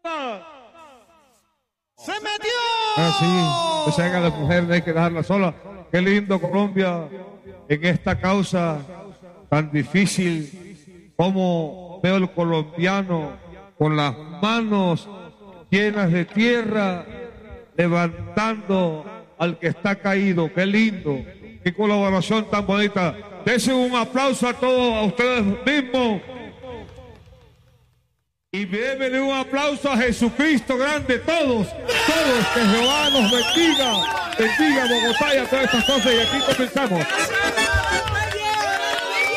¡Se metió! Ah, sí, o sea que a las mujeres hay que dejarla sola. Qué lindo Colombia en esta causa tan difícil. Como veo el colombiano con las manos llenas de tierra, levantando al que está caído. Qué lindo, qué colaboración tan bonita. Desen un aplauso a todos, a ustedes mismos. Y démele un aplauso a Jesucristo grande, todos, que Jehová nos bendiga, bendiga Bogotá y a todas estas cosas. Y aquí comenzamos.